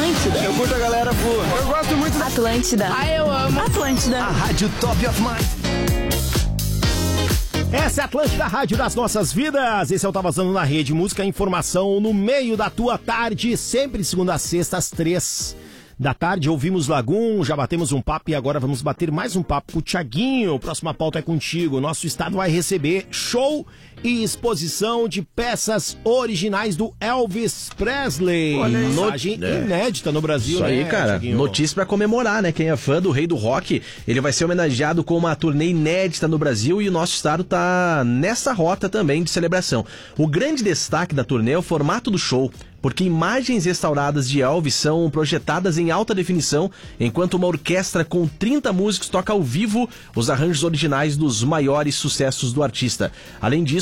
Atlântida. Eu curto a galera boa. Eu gosto muito da Atlântida. Eu amo. Atlântida. A Rádio Top of Mind. Essa é a Atlântida, a rádio das nossas vidas. Esse é o Tá Vazando na Rede. Música e informação no meio da tua tarde. Sempre segunda a sexta, às 3 da tarde. Ouvimos Lagum, já batemos um papo e agora vamos bater mais um papo com o Thiaguinho. Próxima pauta é contigo. Nosso estado vai receber show e exposição de peças originais do Elvis Presley. Mensagem inédita no Brasil, Isso aí, né, cara. Thiaguinho? Notícia pra comemorar, né? Quem é fã do Rei do Rock, ele vai ser homenageado com uma turnê inédita no Brasil e o nosso estado tá nessa rota também de celebração. O grande destaque da turnê é o formato do show, porque imagens restauradas de Elvis são projetadas em alta definição, enquanto uma orquestra com 30 músicos toca ao vivo os arranjos originais dos maiores sucessos do artista. Além disso,